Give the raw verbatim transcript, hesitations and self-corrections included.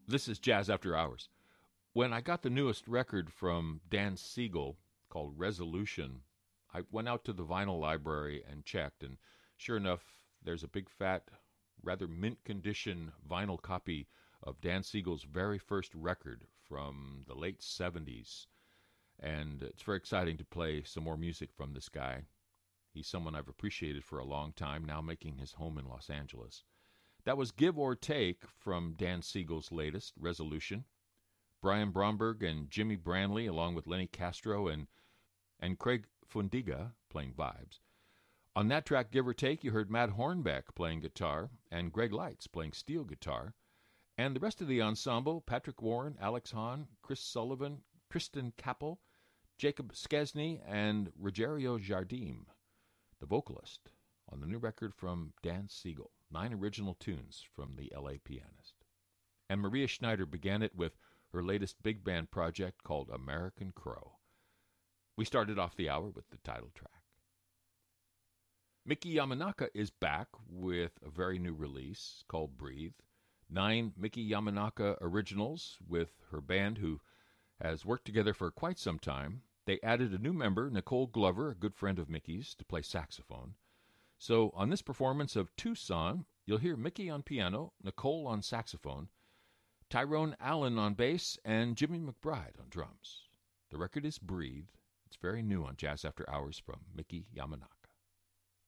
This is Jazz After Hours. When I got the newest record from Dan Siegel called Resolution, I went out to the vinyl library and checked, and sure enough, there's a big fat, rather mint condition vinyl copy of Dan Siegel's very first record from the late seventies. And it's very exciting to play some more music from this guy. He's someone I've appreciated for a long time, now making his home in Los Angeles. That was Give or Take from Dan Siegel's latest, Resolution. Brian Bromberg and Jimmy Branley, along with Lenny Castro and, and Craig Fundiga, playing vibes. On that track, Give or Take, you heard Matt Hornbeck playing guitar and Greg Lights playing steel guitar. And the rest of the ensemble, Patrick Warren, Alex Hahn, Chris Sullivan, Kristen Kappel, Jacob Skesny, and Rogerio Jardim, the vocalist, on the new record from Dan Siegel. Nine original tunes from the L A pianist. And Maria Schneider began it with her latest big band project called American Crow. We started off the hour with the title track. Miki Yamanaka is back with a very new release called Breathe. Nine Miki Yamanaka originals with her band, who has worked together for quite some time. They added a new member, Nicole Glover, a good friend of Miki's, to play saxophone. So on this performance of Tucson, you'll hear Miki on piano, Nicole on saxophone, Tyrone Allen on bass, and Jimmy McBride on drums. The record is Breathe. It's very new on Jazz After Hours from Miki Yamanaka.